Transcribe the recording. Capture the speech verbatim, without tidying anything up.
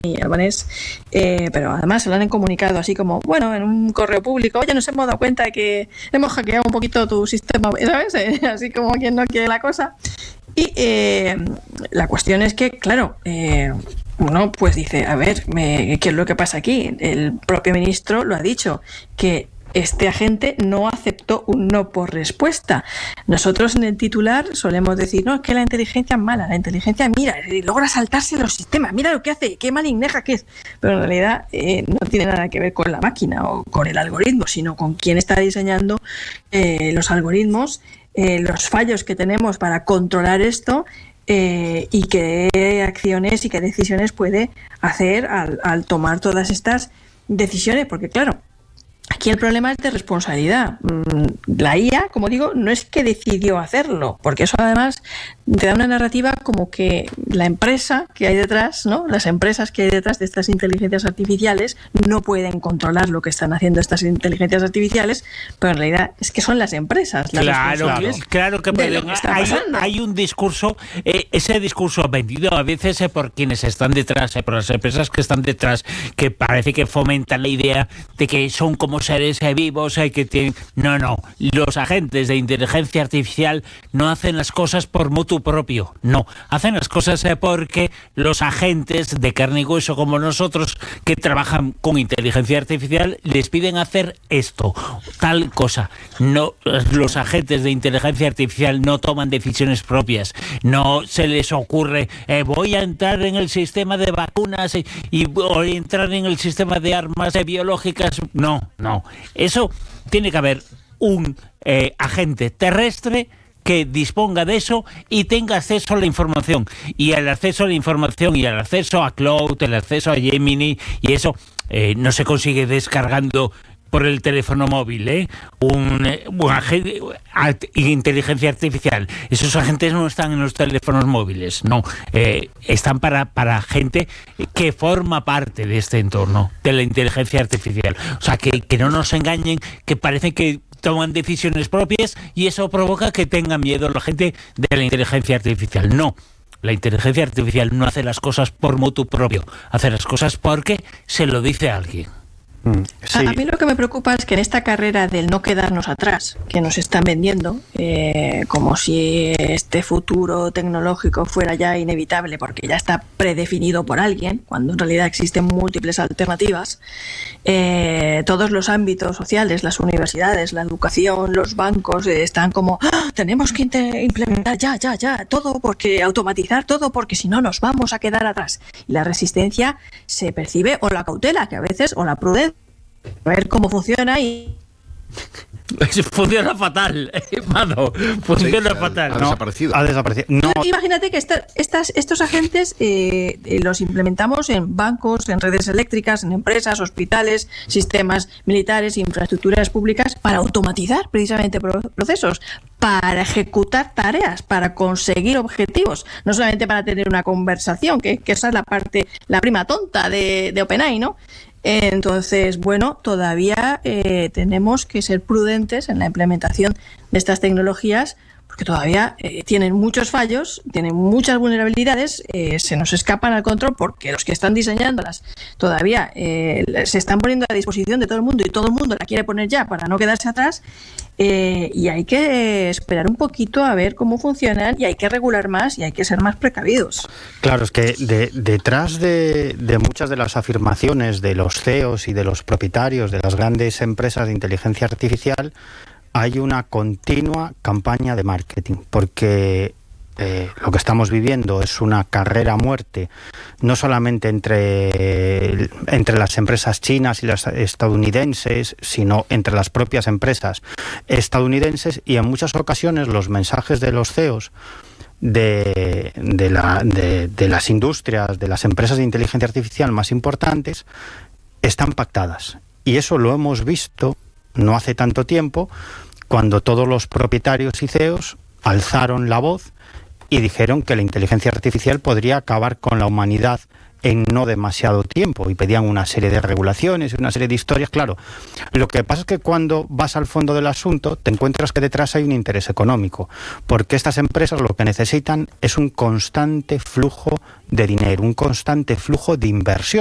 albanés, eh, pero además se lo han comunicado así como, bueno, en un correo público, oye, nos hemos dado cuenta de que hemos hackeado un poquito tu sistema, ¿sabes? Así como quien no quiere la cosa. Y eh, la cuestión es que, claro, eh, uno pues dice, a ver, me, ¿qué es lo que pasa aquí? El propio ministro lo ha dicho, que este agente no aceptó un no por respuesta. Nosotros en el titular solemos decir, no, es que la inteligencia es mala, la inteligencia mira, logra saltarse los sistemas, mira lo que hace, qué maligneja que es. Pero en realidad eh, no tiene nada que ver con la máquina o con el algoritmo, sino con quién está diseñando eh, los algoritmos, eh, los fallos que tenemos para controlar esto, eh, y qué acciones y qué decisiones puede hacer al, al tomar todas estas decisiones, porque claro, aquí el problema es de responsabilidad. La I A, como digo, no es que decidió hacerlo, porque eso además te da una narrativa como que la empresa que hay detrás, ¿no? Las empresas que hay detrás de estas inteligencias artificiales no pueden controlar lo que están haciendo estas inteligencias artificiales, pero en realidad es que son las empresas las claro, claro, claro que pueden. Hay, hay un discurso, eh, ese discurso vendido a veces eh, por quienes están detrás, eh, por las empresas que están detrás, que parece que fomentan la idea de que son como seres eh, vivos, eh, que tienen... No, no, los agentes de inteligencia artificial no hacen las cosas por mutuo propio, no, hacen las cosas eh, porque los agentes de carne y hueso como nosotros que trabajan con inteligencia artificial les piden hacer esto, tal cosa. No, los agentes de inteligencia artificial no toman decisiones propias, no se les ocurre eh, voy a entrar en el sistema de vacunas y, y voy a entrar en el sistema de armas eh, biológicas, no, no, eso tiene que haber un eh, agente terrestre que disponga de eso y tenga acceso a la información. Y el acceso a la información y el acceso a Cloud, el acceso a Gemini, y eso eh, no se consigue descargando por el teléfono móvil, ¿eh? Un, un agente, inteligencia artificial. Esos agentes no están en los teléfonos móviles, no. Eh, están para, para gente que forma parte de este entorno, de la inteligencia artificial. O sea, que, que no nos engañen, que parece que toman decisiones propias y eso provoca que tenga miedo la gente de la inteligencia artificial. No, la inteligencia artificial no hace las cosas por motu propio, hace las cosas porque se lo dice a alguien. Mm, sí. A, a mí lo que me preocupa es que en esta carrera del no quedarnos atrás, que nos están vendiendo, eh, como si este futuro tecnológico fuera ya inevitable porque ya está predefinido por alguien, cuando en realidad existen múltiples alternativas, eh, todos los ámbitos sociales, las universidades, la educación, los bancos, eh, están como, ¡ah! Tenemos que implementar ya, ya, ya, todo, porque automatizar todo, porque si no nos vamos a quedar atrás. Y la resistencia se percibe, o la cautela, que a veces, o la prudencia, a ver cómo funciona y... Funciona fatal, Mado. Funciona sí, fatal. Ha, ha no, desaparecido. Ha desaparecido. No. Imagínate que esta, estas, estos agentes eh, los implementamos en bancos, en redes eléctricas, en empresas, hospitales, sistemas militares, infraestructuras públicas, para automatizar precisamente procesos, para ejecutar tareas, para conseguir objetivos, no solamente para tener una conversación, que, que esa es la parte, la prima tonta de, de OpenAI, ¿no? Entonces, bueno, todavía eh, tenemos que ser prudentes en la implementación de estas tecnologías porque todavía eh, tienen muchos fallos, tienen muchas vulnerabilidades, eh, se nos escapan al control porque los que están diseñándolas todavía eh, se están poniendo a disposición de todo el mundo y todo el mundo la quiere poner ya para no quedarse atrás, eh, y hay que esperar un poquito a ver cómo funcionan y hay que regular más y hay que ser más precavidos. Claro, es que de, detrás de, de muchas de las afirmaciones de los C E Os y de los propietarios de las grandes empresas de inteligencia artificial hay una continua campaña de marketing, porque eh, lo que estamos viviendo es una carrera a muerte, no solamente entre, entre las empresas chinas y las estadounidenses, sino entre las propias empresas estadounidenses, y en muchas ocasiones los mensajes de los C E Os de, de, la, de, de las industrias, de las empresas de inteligencia artificial más importantes, están pactadas. Y eso lo hemos visto no hace tanto tiempo, cuando todos los propietarios y C E Os alzaron la voz y dijeron que la inteligencia artificial podría acabar con la humanidad en no demasiado tiempo y pedían una serie de regulaciones y una serie de historias. Claro, lo que pasa es que cuando vas al fondo del asunto te encuentras que detrás hay un interés económico, porque estas empresas lo que necesitan es un constante flujo de dinero, un constante flujo de inversión.